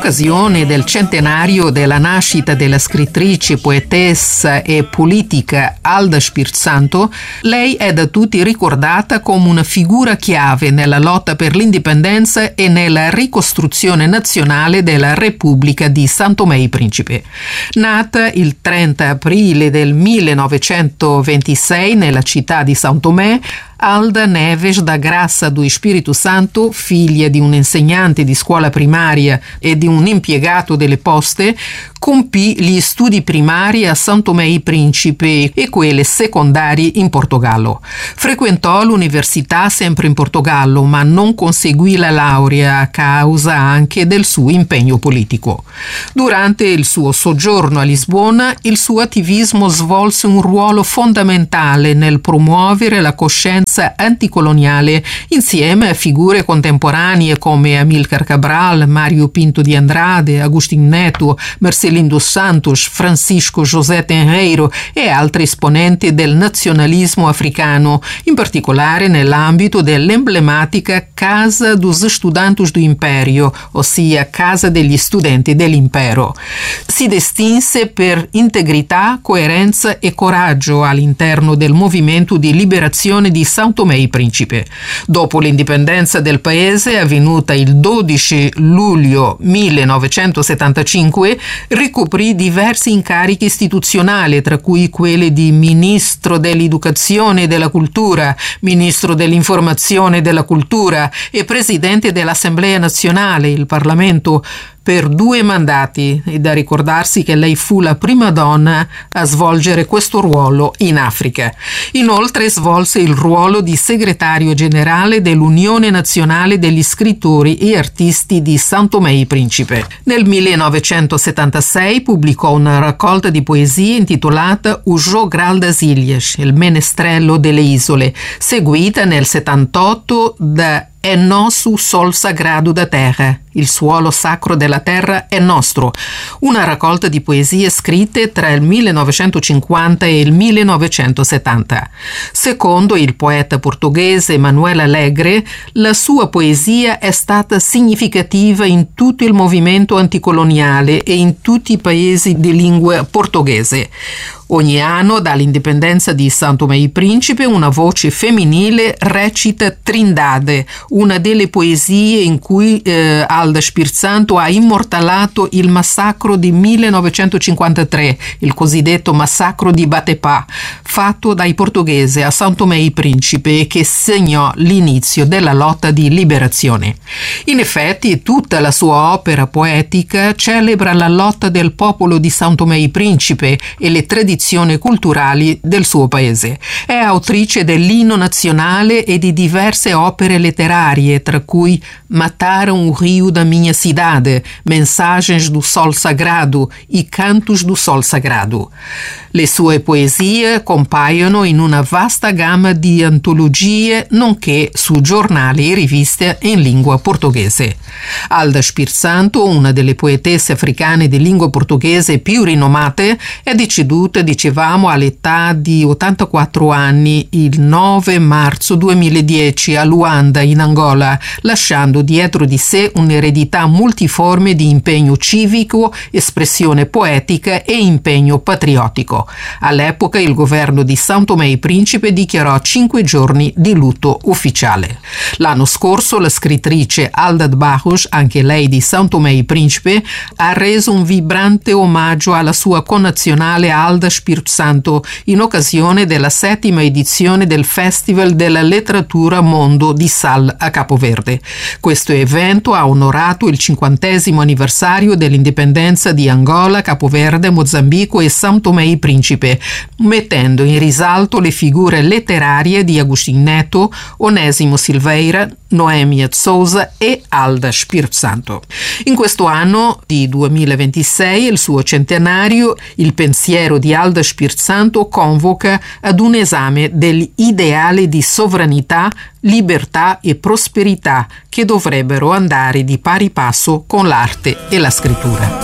occasione del centenario della nascita della scrittrice, poetessa e politica Alda Spirzanto, lei è da tutti ricordata come una figura chiave nella lotta per l'indipendenza e nella ricostruzione nazionale della Repubblica di São Tomé e Príncipe. Nata il 30 aprile del 1926 nella città di São Tomé, Alda Neves da Graça do Espírito Santo, figlia di un insegnante di scuola primaria e di un impiegato delle poste, compì gli studi primari a São Tomé e Príncipe e quelli secondari in Portogallo. Frequentò l'università sempre in Portogallo, ma non conseguì la laurea a causa anche del suo impegno politico. Durante il suo soggiorno a Lisbona, il suo attivismo svolse un ruolo fondamentale nel promuovere la coscienza anticoloniale insieme a figure contemporanee come Amílcar Cabral, Mário Pinto de Andrade, Agostinho Neto, Marcelino dos Santos, Francisco José Tenreiro e altri esponenti del nazionalismo africano, in particolare nell'ambito dell'emblematica Casa dos Estudantes do Império, ossia Casa degli Studenti dell'Impero. Si distinse per integrità, coerenza e coraggio all'interno del movimento di liberazione di São Tomé e Príncipe. Dopo l'indipendenza del paese, avvenuta il 12 luglio 1975, ricoprì diversi incarichi istituzionali, tra cui quelli di Ministro dell'Educazione e della Cultura, Ministro dell'Informazione e della Cultura e Presidente dell'Assemblea Nazionale, il Parlamento, per 2 mandati, e da ricordarsi che lei fu la prima donna a svolgere questo ruolo in Africa. Inoltre svolse il ruolo di segretario generale dell'Unione Nazionale degli Scrittori e Artisti di São Tomé e Príncipe. Nel 1976 pubblicò una raccolta di poesie intitolata O Jogral das Ilhas, il menestrello delle isole, seguita nel 78 da È nosso sol sagrado da terra, il suolo sacro della terra è nostro, una raccolta di poesie scritte tra il 1950 e il 1970. Secondo il poeta portoghese Manuel Alegre, la sua poesia è stata significativa in tutto il movimento anticoloniale e in tutti i paesi di lingua portoghese. Ogni anno, dall'indipendenza di São Tomé e Príncipe, una voce femminile recita Trindade, una delle poesie in cui Alda Spirzanto ha immortalato il massacro di 1953, il cosiddetto massacro di Batepá, fatto dai portoghesi a São Tomé e Príncipe e che segnò l'inizio della lotta di liberazione. In effetti, tutta la sua opera poetica celebra la lotta del popolo di São Tomé e Príncipe e le tradizioni culturali del suo paese. È autrice dell'inno nazionale e di diverse opere letterarie, tra cui Mataram o Rio da Minha Cidade, Mensagens do Sol Sagrado, I Cantos do Sol Sagrado. Le sue poesie compaiono in una vasta gamma di antologie, nonché su giornali e riviste in lingua portoghese. Alda Spirzanto, una delle poetesse africane di lingua portoghese più rinomate, è deceduta, dicevamo, all'età di 84 anni il 9 marzo 2010 a Luanda, in Angola, lasciando dietro di sé un'eredità multiforme di impegno civico, espressione poetica e impegno patriottico. All'epoca il governo di São Tomé e Príncipe dichiarò 5 giorni di lutto ufficiale. L'anno scorso la scrittrice Alda de Barros, anche lei di São Tomé e Príncipe, ha reso un vibrante omaggio alla sua connazionale Alda Spirzanto in occasione della 7ª edizione del Festival della Letteratura Mondo di Sal a Capoverde. Questo evento ha onorato il 50° anniversario dell'indipendenza di Angola, Capoverde, Mozambico e São Tomé e Príncipe, mettendo in risalto le figure letterarie di Agostinho Neto, Onésimo Silveira, Noemia de Souza e Alda Spirzanto. In questo anno di 2026, il suo centenario, il pensiero di Alda Spirzanto convoca ad un esame degli ideali di sovranità, libertà e prosperità che dovrebbero andare di pari passo con l'arte e la scrittura.